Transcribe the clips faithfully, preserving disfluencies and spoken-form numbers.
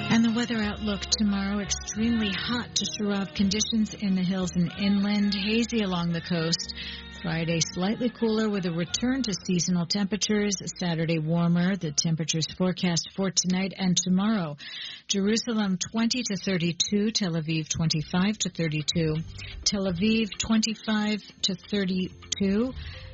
And the weather outlook tomorrow, extremely hot to Sharav conditions in the hills and inland, hazy along the coast. Friday, slightly cooler with a return to seasonal temperatures. Saturday, warmer. The temperatures forecast for tonight and tomorrow. Jerusalem, twenty to thirty-two. Tel Aviv, twenty-five to thirty-two. Tel Aviv, twenty-five to thirty-two.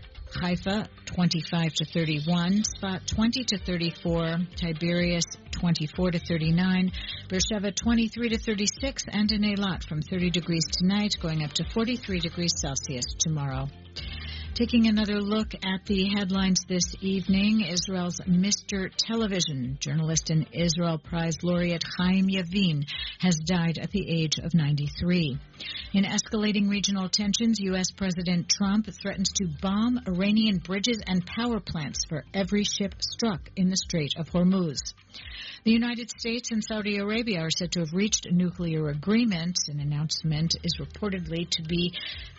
Haifa, twenty-five to thirty-one. Sfat, twenty to thirty-four. Tiberias, twenty-four to thirty-nine. Beersheba, twenty-three to thirty-six. And in Eilat, from thirty degrees tonight, going up to forty-three degrees Celsius tomorrow. Taking another look at the headlines this evening, Israel's Mister Television, journalist and Israel Prize laureate Chaim Yavin has died at the age of ninety-three. In escalating regional tensions, U S. President Trump threatens to bomb Iranian bridges and power plants for every ship struck in the Strait of Hormuz. The United States and Saudi Arabia are said to have reached a nuclear agreement. An announcement is reportedly to be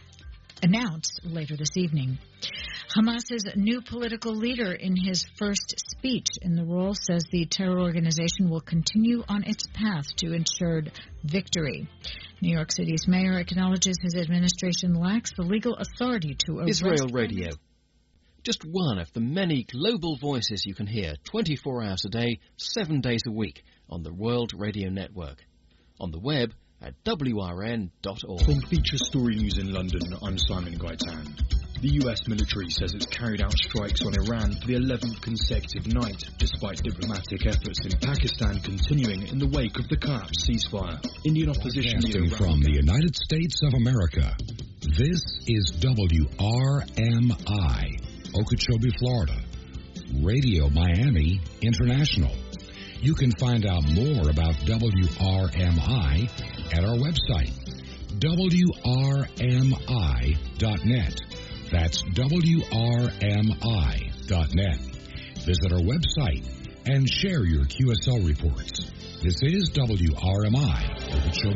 announced later this evening. Hamas's new political leader in his first speech in the role says the terror organization will continue on its path to ensured victory. New York City's mayor acknowledges his administration lacks the legal authority to arrest... Israel Radio. Just one of the many global voices you can hear twenty-four hours a day, seven days a week on the World Radio Network. On the web at W R N dot org. From Feature Story News in London, I'm Simon Gaitan. The U S military says it's carried out strikes on Iran for the eleventh consecutive night, despite diplomatic efforts in Pakistan continuing in the wake of the collapsed ceasefire. Indian opposition leader from the United States of America, this is W R M I, Okeechobee, Florida, Radio Miami International. You can find out more about W R M I at our website, W R M I dot net. That's W R M I dot net. Visit our website and share your Q S L reports. This is W R M I, Okeechobee.